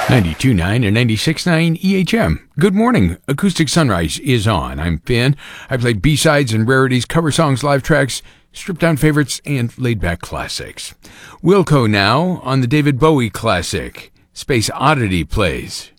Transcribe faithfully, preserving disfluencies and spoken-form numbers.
ninety-two point nine and ninety-six point nine E H M. Good morning. Acoustic Sunrise is on. I'm Finn. I play B-sides and rarities, cover songs, live tracks, stripped-down favorites, and laid-back classics. Wilco now on the David Bowie classic, Space Oddity plays.